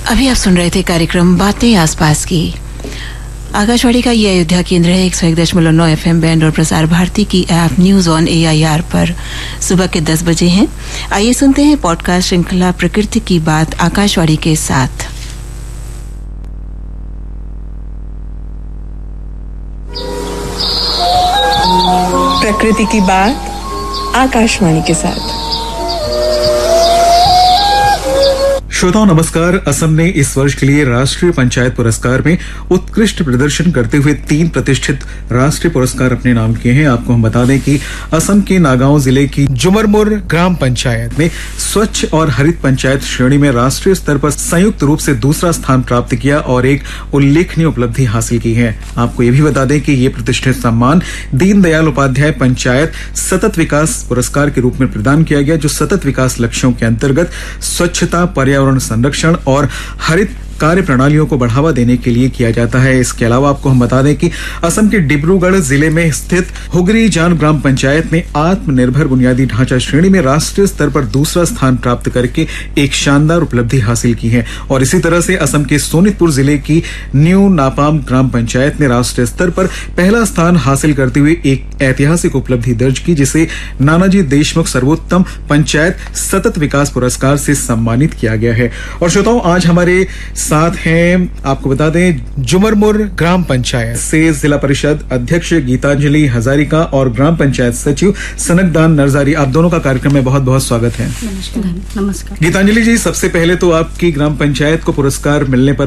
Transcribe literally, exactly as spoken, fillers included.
अभी आप सुन रहे थे कार्यक्रम बातें आसपास की। आकाशवाणी का ये अयोध्या केंद्र है एक सौ एक दशमलव नौ एफ एम बैंड और प्रसार भारती की app news on A I R पर सुबह के दस बजे हैं। आइए सुनते हैं पॉडकास्ट श्रृंखला प्रकृति की बात आकाशवाणी के साथ। प्रकृति की बात आकाशवाणी के साथ। श्रोताओं नमस्कार। असम ने इस वर्ष के लिए राष्ट्रीय पंचायत पुरस्कार में उत्कृष्ट प्रदर्शन करते हुए तीन प्रतिष्ठित राष्ट्रीय पुरस्कार अपने नाम किए हैं। आपको हम बता दें कि असम के नागांव जिले की जुमरमुर ग्राम पंचायत ने स्वच्छ और हरित पंचायत श्रेणी में राष्ट्रीय स्तर पर संयुक्त रूप से दूसरा स्थान प्राप्त किया और एक उल्लेखनीय उपलब्धि हासिल की है। आपको ये भी बता दें कि ये प्रतिष्ठित सम्मान दीनदयाल उपाध्याय पंचायत सतत विकास पुरस्कार के रूप में प्रदान किया गया, जो सतत विकास लक्ष्यों के अंतर्गत स्वच्छता, पर्यावरण संरक्षण और हरित कार्य प्रणालियों को बढ़ावा देने के लिए किया जाता है। इसके अलावा आपको हम बता दें कि असम के डिब्रूगढ़ जिले में स्थित हुगरी जान ग्राम पंचायत ने आत्मनिर्भर बुनियादी ढांचा श्रेणी में राष्ट्रीय स्तर पर दूसरा स्थान प्राप्त करके एक शानदार उपलब्धि हासिल की है। और इसी तरह से असम के सोनितपुर जिले की न्यू नापाम ग्राम पंचायत ने राष्ट्रीय स्तर पर पहला स्थान हासिल करते हुए एक ऐतिहासिक उपलब्धि दर्ज की, जिसे नानाजी देशमुख सर्वोत्तम पंचायत सतत विकास पुरस्कार से सम्मानित किया गया है। और श्रोताओं, आज हमारे साथ हैं, आपको बता दें, जुमरमुर ग्राम पंचायत से जिला परिषद अध्यक्ष गीतांजलि हजारिका और ग्राम पंचायत सचिव सनकदान नरजारी। आप दोनों का कार्यक्रम में बहुत बहुत स्वागत है। नमस्कार। नमस्कार गीतांजलि जी, सबसे पहले तो आपकी ग्राम पंचायत को पुरस्कार मिलने पर